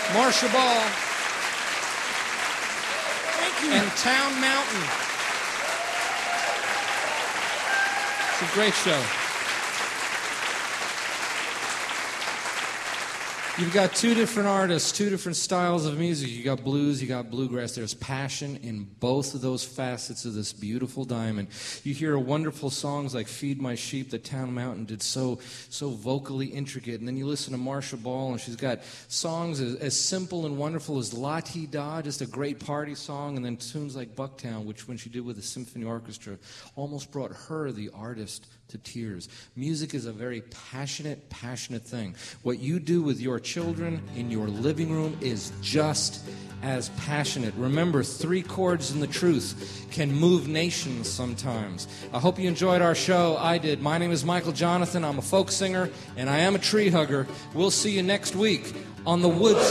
Marcia Ball, Thank you. and Town Mountain. It's a great show. You've got two different artists, two different styles of music. You got blues, you got bluegrass. There's passion in both of those facets of this beautiful diamond. You hear wonderful songs like Feed My Sheep that Town Mountain did so vocally intricate. And then you listen to Marcia Ball, and she's got songs as simple and wonderful as La Ti Da, just a great party song, and then tunes like Bucktown, which when she did with the symphony orchestra, almost brought her, the artist, to tears. Music is a very passionate thing. What you do with your children in your living room is just as passionate. Remember, 3 chords in the truth can move nations sometimes. I hope you enjoyed our show. I did. My name is Michael Jonathan. I'm a folk singer, and I am a tree hugger. We'll see you next week on the Woods.